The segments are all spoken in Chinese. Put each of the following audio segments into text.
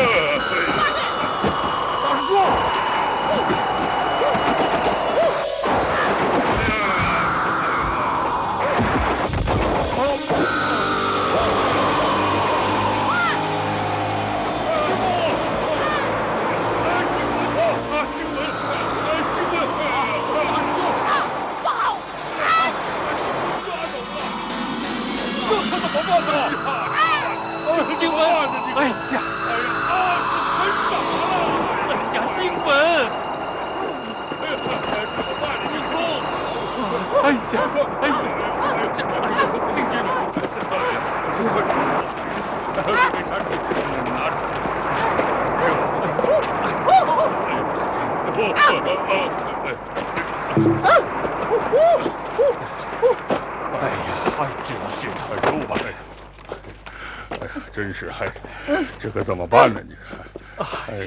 真是，这可怎么办呢？你看，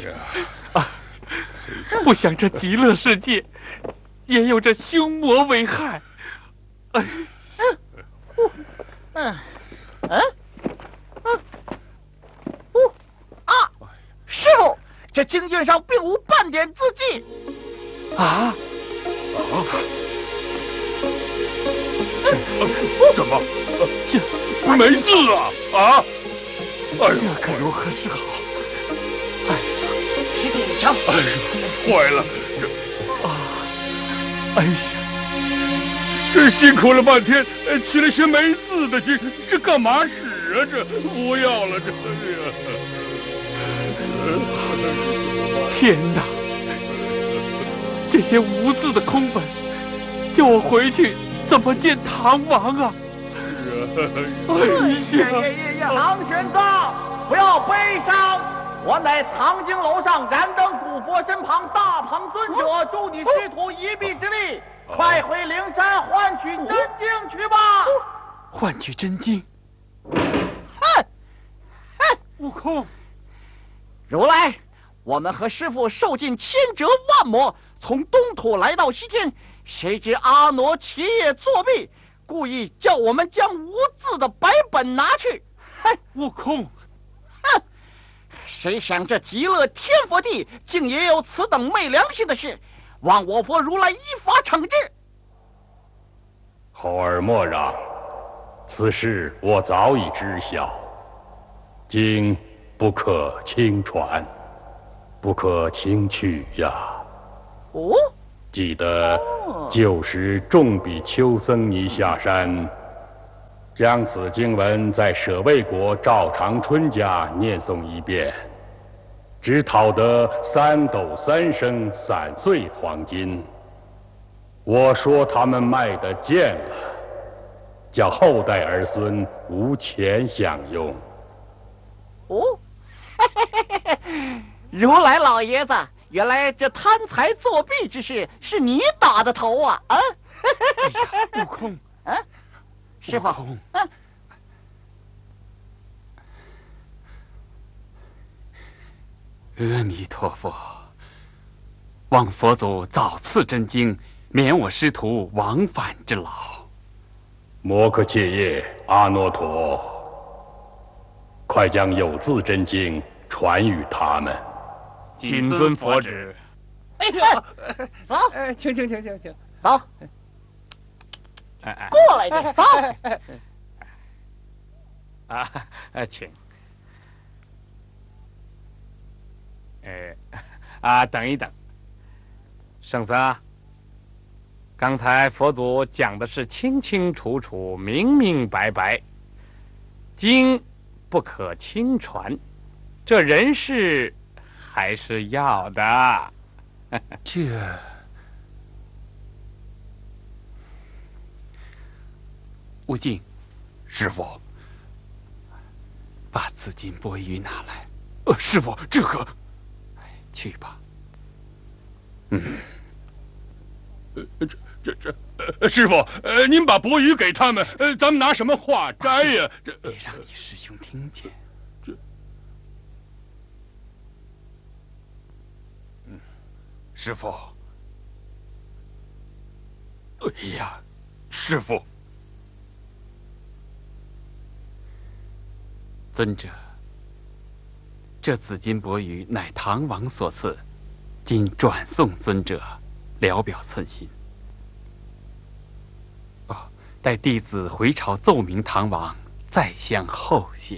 不想这极乐世界也有这凶魔为害。 师傅，这经卷上并无半点字迹。 怎么？这没字啊！ 这可如何是好？ 师弟，你瞧， 坏了！这辛苦了半天，取了些没字的经，这干嘛使啊？这不要了，这天哪！这些无字的空本，叫我回去怎么见唐王啊？ 唐玄奘，不要悲伤，我乃藏经楼上燃灯古佛身旁大鹏尊者，助你师徒一臂之力，快回灵山换取真经去吧。 换取真经？悟空， 如来，我们和师父受尽千折万磨，从东土来到西天，谁知阿傩起夜作弊，故意叫我们将无字的白本拿去。 悟空， 谁想这极乐天佛地竟也有此等昧良心的事，望我佛如来依法惩治。 猴儿莫嚷，此事我早已知晓。经不可轻传，不可轻去呀。记得旧时众比丘僧尼下山，将此经文在舍卫国赵长春家念诵一遍，只讨得3斗3升散碎黄金。我说他们卖得贱了，叫后代儿孙无钱享用。 如来老爷子，原来这贪财作弊之事是你打的头啊！ 悟空， 师父， 阿弥陀佛，望佛祖早赐真经，免我师徒往返之劳。 摩诃切叶阿耨陀，快将有字真经传与他们。 谨遵佛旨。 走， 请， 走，过来点，走。 请。等一等，圣僧，刚才佛祖讲的是清清楚楚、明明白白，经不可轻传，这人事还是要的。悟净，师父，把紫金钵盂拿来。师父，这个，去吧。 师傅，您把钵盂给他们，咱们拿什么化斋呀？ 别让你师兄听见。师父，哎呀，师父，尊者， 这紫金钵盂乃唐王所赐，今转送尊者，聊表寸心。哦，待弟子回朝奏明唐王，再相厚谢。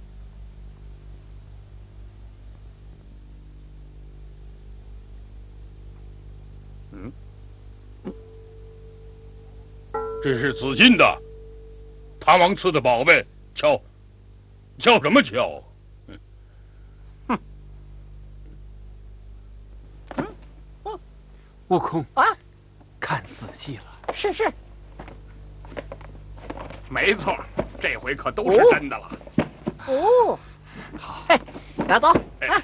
这是紫金的，唐王赐的宝贝，敲什么敲？ 悟空啊， 看仔细了。 是是。 没错，这回可都是真的了。 哦， 好， 拿走。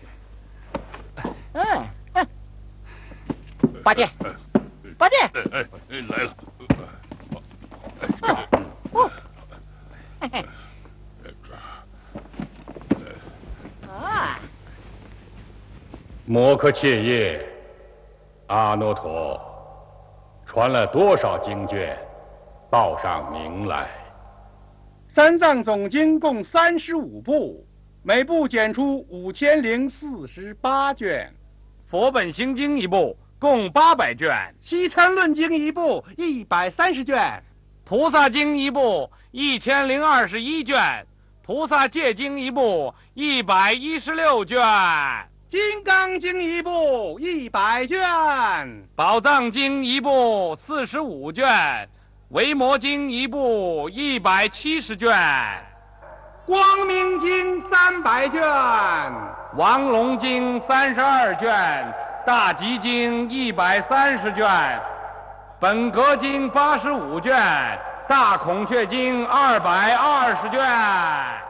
八戒，八戒， 来了。摩诃切叶，阿耨陀，传了多少经卷，报上名来。 三藏总经共35部，每部检出5048卷。 佛本行经一部共800卷， 西参论经一部130卷， 菩萨经一部1021卷，菩萨戒经一部116卷， 金刚经一部100卷， 宝藏经一部45卷，维摩经一部170卷， 光明经300卷， 王龙经32卷，大集经130卷，本格经85卷，大孔雀经220卷。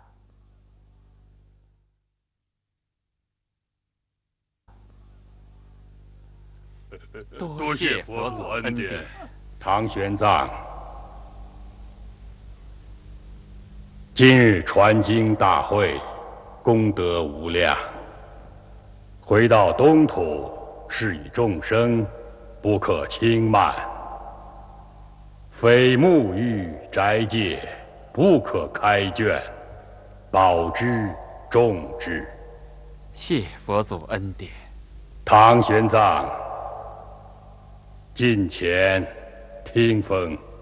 多谢佛祖恩典。 唐玄奘，今日传经大会，功德无量。回到东土，示以众生，不可轻慢。非沐浴斋戒，不可开卷，保之重之。 谢佛祖恩典。 唐玄奘，近前听风。